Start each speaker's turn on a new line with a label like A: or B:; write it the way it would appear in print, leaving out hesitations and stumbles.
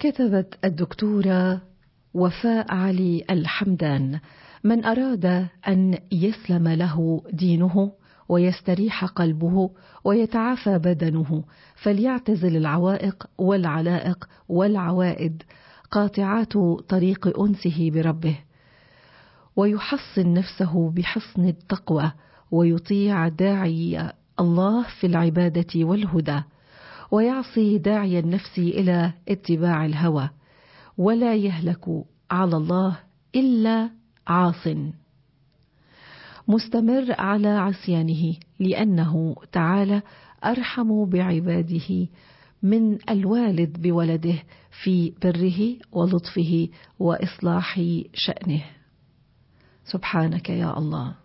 A: كتبت الدكتورة وفاء علي الحمدان: من أراد أن يسلم له دينه ويستريح قلبه ويتعافى بدنه فليعتزل العوائق والعلائق والعوائد قاطعات طريق أنسه بربه، ويحصن نفسه بحصن التقوى، ويطيع داعي الله في العبادة والهدى، ويعصي داعي النفس إلى اتباع الهوى، ولا يهلك على الله إلا عاص مستمر على عصيانه، لأنه تعالى أرحم بعباده من الوالد بولده في بره ولطفه وإصلاح شأنه. سبحانك يا الله.